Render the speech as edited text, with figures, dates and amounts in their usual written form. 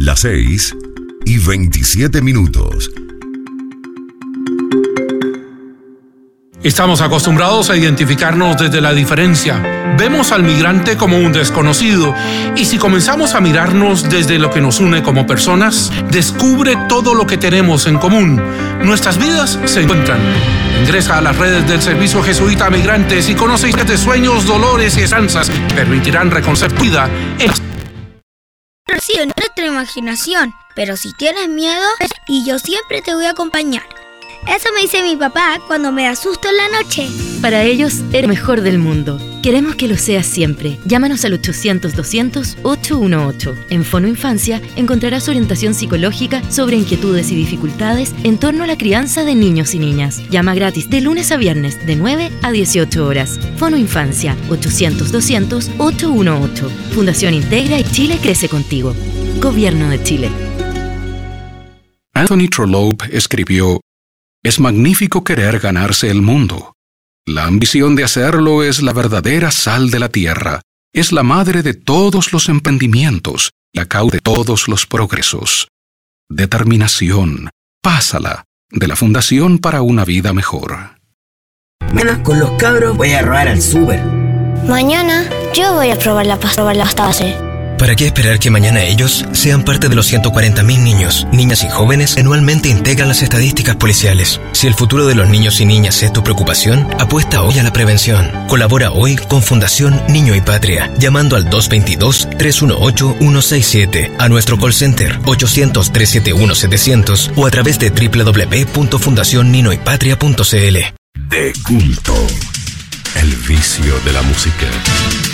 Las 6:27. Estamos acostumbrados a identificarnos desde la diferencia. Vemos al migrante como un desconocido. Y si comenzamos a mirarnos desde lo que nos une como personas, descubre todo lo que tenemos en común. Nuestras vidas se encuentran. Ingresa a las redes del Servicio Jesuita a Migrantes y conoce de sueños, dolores y esperanzas que permitirán reconocer tu vida en nuestra imaginación. Pero si tienes miedo, y yo siempre te voy a acompañar. Eso me dice mi papá cuando me da susto en la noche. Para ellos, eres el mejor del mundo. Queremos que lo seas siempre. Llámanos al 800-200-818. En Fono Infancia encontrarás orientación psicológica sobre inquietudes y dificultades en torno a la crianza de niños y niñas. Llama gratis de lunes a viernes de 9 a 18 horas. Fono Infancia, 800-200-818. Fundación Integra y Chile crece contigo. Gobierno de Chile. Anthony Trollope escribió: «Es magnífico querer ganarse el mundo. La ambición de hacerlo es la verdadera sal de la tierra, es la madre de todos los emprendimientos, la causa de todos los progresos. Determinación, pásala, de la Fundación para una Vida Mejor». Mañana con los cabros voy a robar al súper. Mañana yo voy a probar la pasta base. ¿Para qué esperar que mañana ellos sean parte de los 140.000 niños, niñas y jóvenes que anualmente integran las estadísticas policiales? Si el futuro de los niños y niñas es tu preocupación, apuesta hoy a la prevención. Colabora hoy con Fundación Niño y Patria, llamando al 222-318-167, a nuestro call center 800-371-700 o a través de www.fundacionninoypatria.cl. De culto, el vicio de la música.